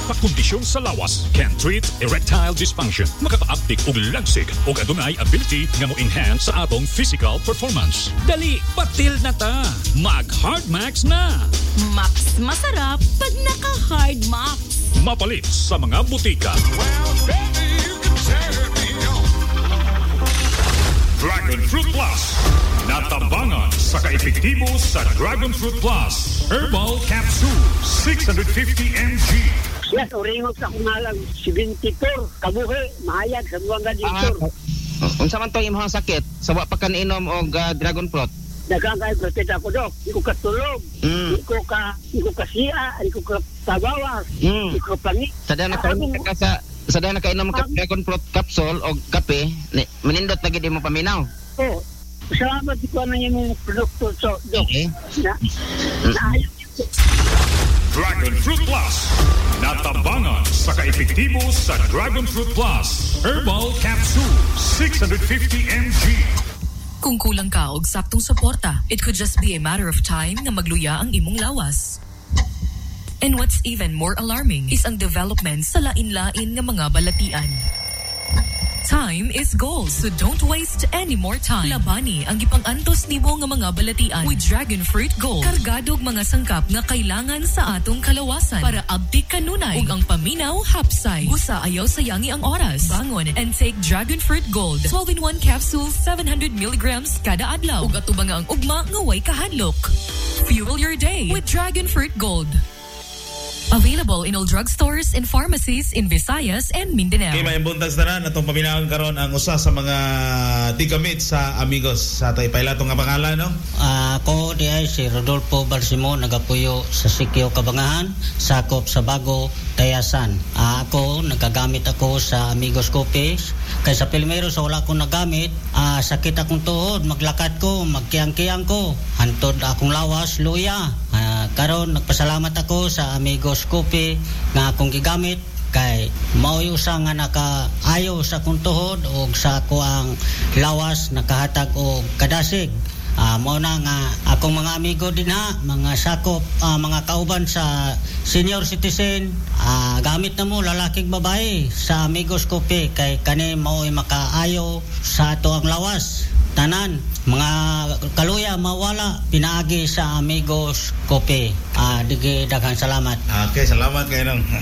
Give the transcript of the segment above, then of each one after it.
Pagkondisyon sa lawas can treat erectile dysfunction. Makaka-uptik og lagsig og adunay ability nga mo enhance sa atong physical performance. Dali, batil na ta. Mag Hard Max na. Max masarap pag naka-Hard Max. Mapalit sa mga butika. Well, baby, you can turn me on. Dragon Fruit Plus. Natabangan sa kaepektibo sa Dragon Fruit Plus. Herbal Capsule, 650 mg. Yes, oringog sa kumalang 74. Kabuhi, mahayag sa buwang gadiktor. Unsa man to imong sakit? Sa wa pa ka inom og dragon fruit? Nagkakay protect ako, Dok. Di ko katulog. Di ko kasiya. Di ko kabawas. Di ko pangi. Sada nakainom ka dragon fruit capsule o kape, manindot lagi di mo paminaw. Oo. Salamat ko na yung produkto, Dok. Okay. Naayos. Dragon Fruit Plus. Natabangan sa kaepektibo sa Dragon Fruit Plus. Herbal Capsule, 650 mg. Kung kulang ka og saktong suporta, it could just be a matter of time na magluya ang imong lawas. And what's even more alarming is ang development sa lain-lain nga mga balatian. Time is gold, so don't waste any more time. Labani ang gipang-antos nimo nga mga balatian with Dragon Fruit Gold. Kargadog mga sangkap nga kailangan sa atong kalawasan para abtik kanunay ug ang paminaw hapsay. Busa ayaw sayangi ang oras. Bangon and take Dragon Fruit Gold. 12-in-1 capsules, 700 milligrams kada adlaw. Ug atubang ang ugma nga way kahadlok. Fuel your day with Dragon Fruit Gold. Available in all drugstores and pharmacies in Visayas and Mindanao. Okay, may buntas na atong paminawan karon ang usa sa mga tigamit sa amigos sa Taypaylato nga pangalan, no? Ako di ay si Rodolfo Balsimo, nagapuyo sa Sikyo Kabangahan, sakop sa Bago, Tayasan. Ako nagagamit ako sa Amigos Coffee. Kay sa Pilmero sa wala ko nagamit, sakit akong tuhod, maglakad ko, magkiyang-kiyang ko, hantod akong lawas, luya. Karon nagpasalamat ako sa Amigos Coffee nga akong gigamit kay mauyo-usa nga nakaayo sa akong tuhod o sa ako ang lawas nakahatag og kadasig. Mao na nga akong mga amigo din mga sakop, mga kauban sa senior citizen, gamit na mo lalaking babae sa Amigos Coffee kay kani mao'y makaayo sa ato ang lawas. Tanan, mga kaluya mawala pinaagi sa Amigos Coffee. Digi daghang salamat. Okay, salamat kayo nang.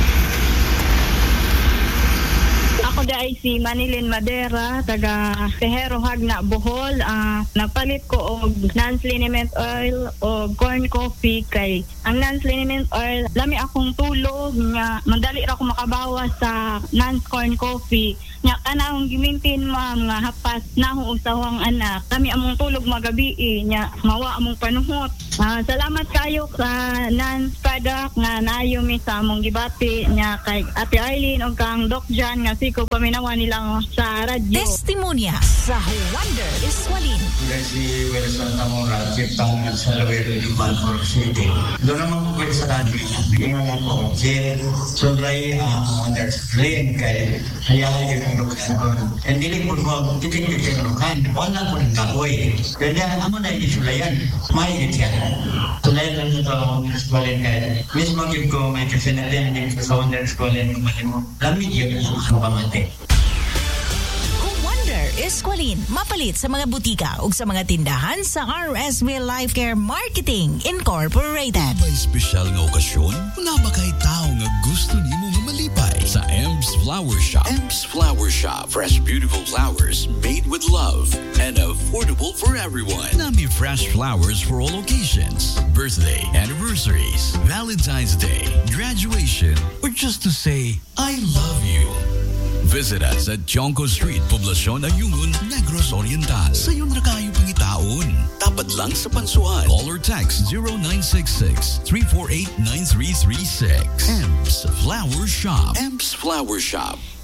Ako dai si Manilin Madera, taga Tejero Hagna, Bohol. Napalit ko og non-liniment oil o corn coffee kay ang non-liniment oil lami akong tulog nga madali ra ko makabawas sa non-corn coffee. Nya kana akong gimintin nga hapas na akong usawang anak. Kami among tulog magabi nya mawa among panuhot. Salamat kayo sa non-product nga naayo mi sa among gibati nya kay Ate Arlene og kang Doc Jan nga siko paminawa nila sa radyo. Testimonya sa Wonder Iswalin. Si Wilson Tamora, Chiptang sa Lawero di Balfour City. Doon naman po pwede sa radyo. Ingat po. Si Sunday understand kay hayaan yung lukan. And dili po ko titik-titik yung lukan. Wala po ng kapoy. Kaya amo na isulayan. May itiyan. Sulayan lang ito ang Iswalin kay. Mismo ko may kasinalin din sa Wonder Iswalin. Lamig yun ang pamante. Eskwalin, mapalit sa mga butika ug sa mga tindahan sa RSV Life Care Marketing Incorporated. May espesyal nga okasyon, nga ba kay tao nga gusto nimo nga malipay sa Ems Flower Shop. Ems Flower Shop, fresh beautiful flowers made with love and affordable for everyone. Nami fresh flowers for all occasions, birthday, anniversaries, Valentine's Day, graduation, or just to say, I love you. Visit us at Jonco Street, Poblacion Ayungun, Negros Oriental. Sa yun na kayo pangitaon. Tapat lang sa Pansuan. Call or text 0966-348-9336. Ems Flower Shop. Ems Flower Shop.